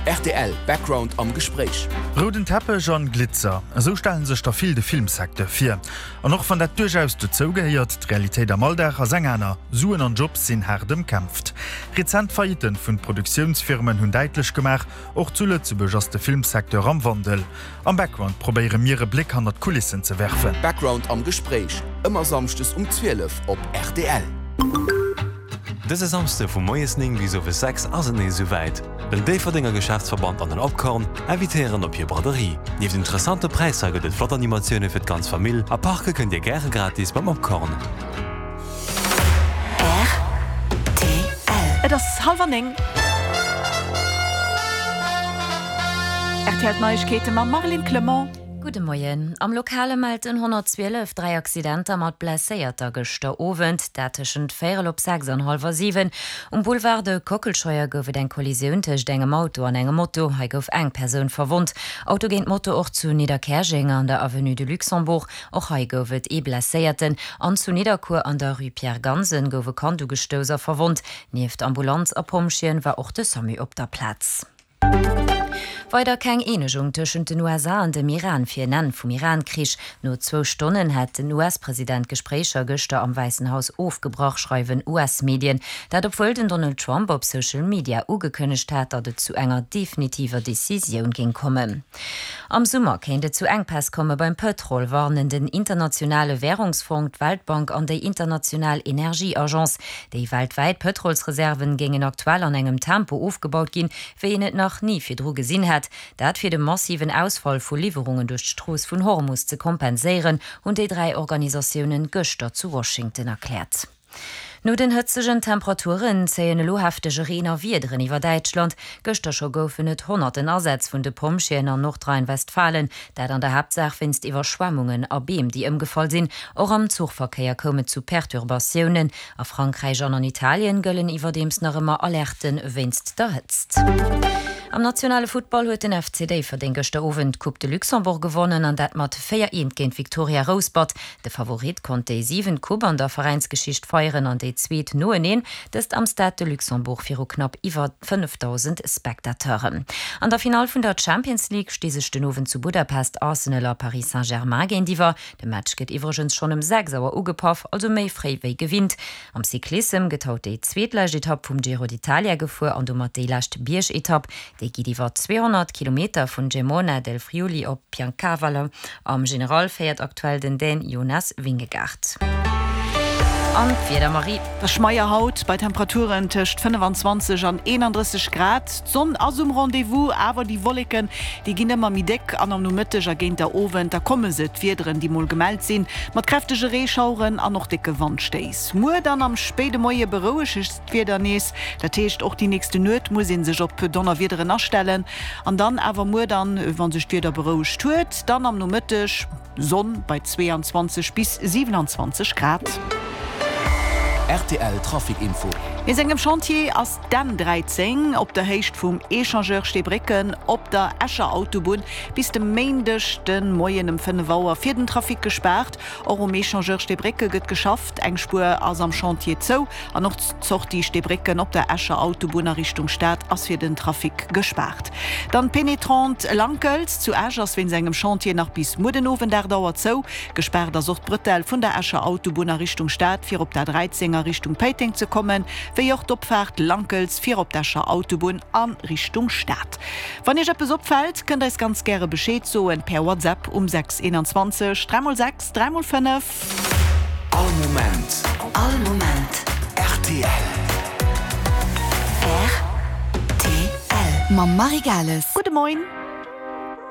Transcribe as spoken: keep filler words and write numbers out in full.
R T L Background am Gespräch. Roden Teppich John Glitzer, so stellen sich da viel de Filmsektor vor. Und noch von der durchaus dazugehört, die Realität der Maldacher Sänger, Suen und Jobs sind hart umkämpft. Rezent Failliten von Produktionsfirmen haben deutlich gemacht, auch zuletzt beschloss der Filmsektor am Wandel. Am Background probieren wir einen Blick an die Kulissen zu werfen. Background am Gespräch, immer samstags um zwölf auf R T L. Dëse samste vum Moiesning wie so fir sechs as nee soweit. Den Déverdinger Geschäftsverband an den Abkorn evitieren op je Braderie. Nieef interessante Preissage et Flotanimationune fir d ganz Famill, a Parke könnt Dir gerne gratis beim Abkorn. R T L. Das Halverning. R T L Neuigkeiten mit Marlene Clement. Guten Morgen. Am Lokale melden hundertzwölf drei Accidenter mat blesséierter gester Ovent, datschen Féel op sechs an halber sieben. Um Boulevard de Kockelscheuer goufet eng Kollisioun tech engem Auto an engem Motto, ha gouf eng Persoun verwundt. Auto géint Motto och zu Niederkerching an der Avenue de Luxembourg, och ha goufet e blesséierten. An zu Niederkur an der Rue Pierre Gansen goufe Kandu gestoser verwundt. Nieft Ambulanz a Pomschien war och de Sami op der Platz. Weiter keng Enegung tschen den U S A an dem Iran fir nennen vum Iran-Krich. Nur zwo Stunden hat den U S-Präsident Gesprächer Göster am Weißen Haus aufgebracht, schreiben U S-Medien, dat obwohl den Donald Trump op Social Media ugekönnecht hat, dat zu enger definitiver Decision ging kommen. Am Sommer kennt zu Engpass komme beim Petrol, warnen den internationale Währungsfonds, Weltbank an der Internationale Energieagenz. Die weltweit Petrolsreserven gingen aktuell an engem Tempo aufgebaut gin, wie net noch nie fir Dro gesinn hat. Dat fir den massiven Ausfall vu Lieferungen durch Stroß vun Hormuz zu kompensieren und die drei Organisationen Göster zu Washington erklärt. No den hëtzegen Temperaturen zeien lohafte Geriner Wiederen iwwer Deitschland, Göster scho goufen net hunderten Ersatz vun de Pomschien an Nordrhein-Westfalen, dat an der Hauptsach finst iwwer Schwammungen a Beem, die ëmgefall sinn, och am Zugverkehr komme zu Perturbationen. A Frankreich an an Italien gëllen iwwer dems noch immer Alerten winst der hëtzt. Am nationale Football huet den F C D ver den gester Ovent Coupe de Luxembourg gewonnen an dat mat vier eins géint Victoria Rosebud. De Favorit konnte e sieben Coupe an der Vereinsgeschicht feieren an de zweet noen, dest am Stade de Luxembourg fir knapp iwwer fünftausend Spektateuren. An der Final vun der Champions League stiesech den Owen zu Budapest Arsenal a Paris Saint-Germain géint iwwer. De Match gët iwwergens schon em sechs Auer ugepaff, also méi fréiwéi gewinnt. Am Cyklism getaut de zweetleich Etapp vum Giro d'Italia gefuer an du mat de lacht Biersch-Etapp. De gi iwwer zweihundert Kilometer vun Gemona del Friuli op Piancavalla. Am General feiert aktuell den den Jonas Wingegaard. An Fieder Marie. Der Schmeierhaut bei Temperaturen tischt fünfundzwanzig an einunddreißig Grad. Sonn as um Rendezvous, aber die Wolken, die gehen immer mit Deck an am Numittisch agent der Oven, da kommen sie, Wiederen, die mal gemeldet sind, mit kräftige Rehschauren an noch dicke Wandsteis. Nur dann am späten Morgen beruhig ist Wiedernis, da tischt auch die nächste Not, muss ihn sich auf Donner wieder nachstellen. Und dann aber nur dann, wenn sich wieder beruhig tut, dann am Numittisch, Sonn bei zweiundzwanzig bis siebenundzwanzig Grad. R T L Trafikinfo. In engem Chantier ass den dreizehn op der Heicht vum Echangeur Stebrecken op der Escher Autobahn bis dem Maindechten Moien em fünf Uhr fir den Trafik gesperrt. Auch um Echangeur Stebrecke gëtt geschafft, eng Spur ass am Chantier zou, an noch zocht die Stebrecken op der Escher Autobahn Richtung Stadt ass fir den Trafik gesperrt. Dann penetrant Langkels zu Ägers wenn engem Chantier nach bis Mudenoven der dauert zou, gesperrt as sucht Brüttel vun der Escher Autobahn Richtung Stadt fir op der dreizehner Richtung Peiting zu kommen, wie auch d'Opfahrt Langkels fir op dercher Autobahn an Richtung Stadt. Wann ihr etwas opfällt, könnt ihr es ganz gerne Bescheid so per WhatsApp um sechs einundzwanzig drei sechs drei fünf. All Moment. All Moment. R T L. R T L. Ma Marigales. Guten Morgen.